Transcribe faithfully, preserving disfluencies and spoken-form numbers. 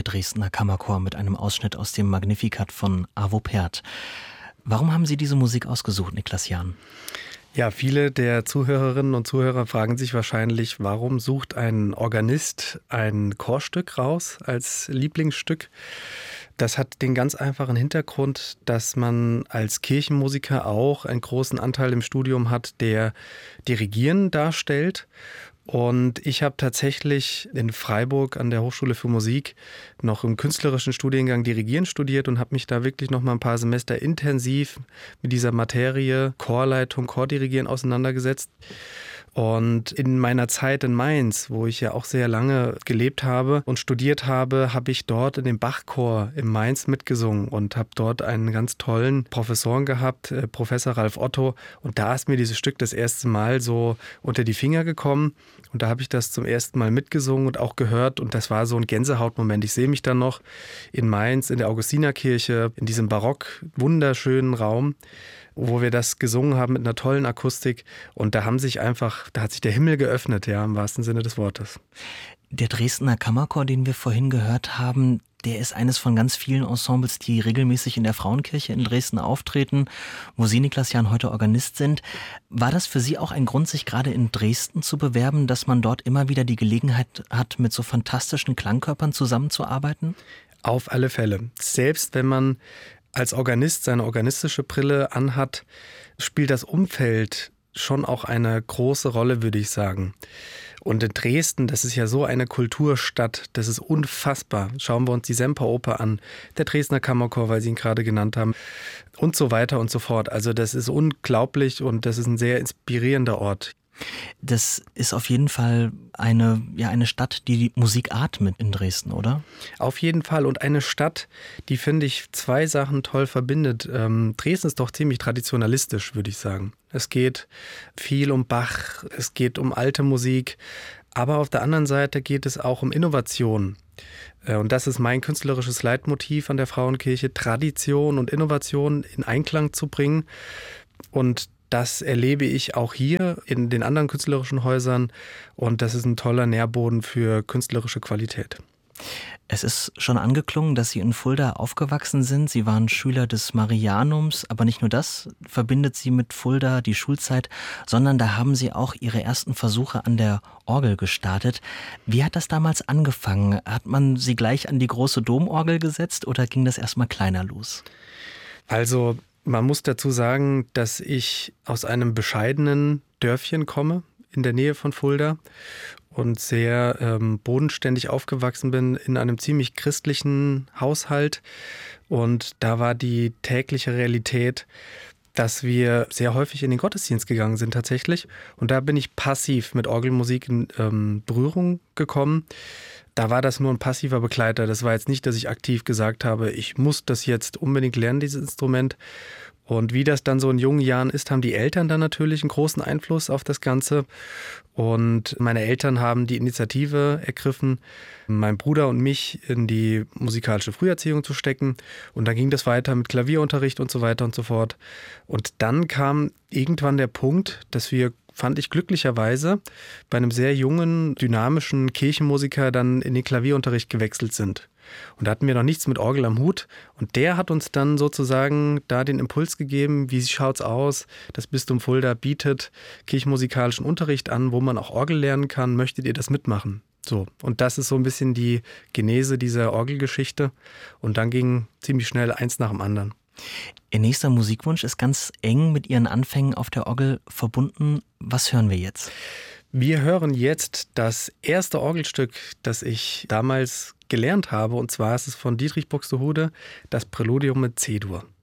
der Dresdner Kammerchor mit einem Ausschnitt aus dem Magnificat von Arvo Pärt. Warum haben Sie diese Musik ausgesucht, Niklas Jahn? Ja, viele der Zuhörerinnen und Zuhörer fragen sich wahrscheinlich, warum sucht ein Organist ein Chorstück raus als Lieblingsstück? Das hat den ganz einfachen Hintergrund, dass man als Kirchenmusiker auch einen großen Anteil im Studium hat, der Dirigieren darstellt. Und ich habe tatsächlich in Freiburg an der Hochschule für Musik noch im künstlerischen Studiengang Dirigieren studiert und habe mich da wirklich noch mal ein paar Semester intensiv mit dieser Materie Chorleitung, Chordirigieren auseinandergesetzt. Und in meiner Zeit in Mainz, wo ich ja auch sehr lange gelebt habe und studiert habe, habe ich dort in dem Bachchor in Mainz mitgesungen und habe dort einen ganz tollen Professoren gehabt, äh, Professor Ralf Otto. Und da ist mir dieses Stück das erste Mal so unter die Finger gekommen. Und da habe ich das zum ersten Mal mitgesungen und auch gehört. Und das war so ein Gänsehautmoment. Ich sehe mich dann noch in Mainz in der Augustinerkirche, in diesem barock wunderschönen Raum, wo wir das gesungen haben mit einer tollen Akustik. Und da haben sich einfach, da hat sich der Himmel geöffnet, ja, im wahrsten Sinne des Wortes. Der Dresdner Kammerchor, den wir vorhin gehört haben, der ist eines von ganz vielen Ensembles, die regelmäßig in der Frauenkirche in Dresden auftreten, wo Sie, Niklas Jahn, heute Organist sind. War das für Sie auch ein Grund, sich gerade in Dresden zu bewerben, dass man dort immer wieder die Gelegenheit hat, mit so fantastischen Klangkörpern zusammenzuarbeiten? Auf alle Fälle. Selbst wenn man als Organist seine organistische Brille anhat, spielt das Umfeld schon auch eine große Rolle, würde ich sagen. Und in Dresden, das ist ja so eine Kulturstadt, das ist unfassbar. Schauen wir uns die Semperoper an, der Dresdner Kammerchor, weil Sie ihn gerade genannt haben, und so weiter und so fort. Also das ist unglaublich und das ist ein sehr inspirierender Ort. Das ist auf jeden Fall eine, ja, eine Stadt, die die Musik atmet in Dresden, oder? Auf jeden Fall. Und eine Stadt, die, finde ich, zwei Sachen toll verbindet. Ähm, Dresden ist doch ziemlich traditionalistisch, würde ich sagen. Es geht viel um Bach, es geht um alte Musik, aber auf der anderen Seite geht es auch um Innovation. Äh, und das ist mein künstlerisches Leitmotiv an der Frauenkirche, Tradition und Innovation in Einklang zu bringen. Und das erlebe ich auch hier in den anderen künstlerischen Häusern und das ist ein toller Nährboden für künstlerische Qualität. Es ist schon angeklungen, dass Sie in Fulda aufgewachsen sind. Sie waren Schüler des Marianums, aber nicht nur das verbindet Sie mit Fulda, die Schulzeit, sondern da haben Sie auch Ihre ersten Versuche an der Orgel gestartet. Wie hat das damals angefangen? Hat man Sie gleich an die große Domorgel gesetzt oder ging das erstmal kleiner los? Also man muss dazu sagen, dass ich aus einem bescheidenen Dörfchen komme, in der Nähe von Fulda und sehr ähm, bodenständig aufgewachsen bin in einem ziemlich christlichen Haushalt. Und da war die tägliche Realität, dass wir sehr häufig in den Gottesdienst gegangen sind tatsächlich. Und da bin ich passiv mit Orgelmusik in ähm, Berührung gekommen. Da war das nur ein passiver Begleiter. Das war jetzt nicht, dass ich aktiv gesagt habe, ich muss das jetzt unbedingt lernen, dieses Instrument. Und wie das dann so in jungen Jahren ist, haben die Eltern dann natürlich einen großen Einfluss auf das Ganze. Und meine Eltern haben die Initiative ergriffen, meinen Bruder und mich in die musikalische Früherziehung zu stecken. Und dann ging das weiter mit Klavierunterricht und so weiter und so fort. Und dann kam irgendwann der Punkt, dass wir, fand ich glücklicherweise, bei einem sehr jungen, dynamischen Kirchenmusiker dann in den Klavierunterricht gewechselt sind. Und da hatten wir noch nichts mit Orgel am Hut. Und der hat uns dann sozusagen da den Impuls gegeben, wie schaut's aus? Das Bistum Fulda bietet kirchenmusikalischen Unterricht an, wo man auch Orgel lernen kann. Möchtet ihr das mitmachen? So. Und das ist so ein bisschen die Genese dieser Orgelgeschichte. Und dann ging ziemlich schnell eins nach dem anderen. Ihr nächster Musikwunsch ist ganz eng mit Ihren Anfängen auf der Orgel verbunden. Was hören wir jetzt? Wir hören jetzt das erste Orgelstück, das ich damals gelernt habe. Und zwar ist es von Dietrich Buxtehude, das Präludium mit C-Dur.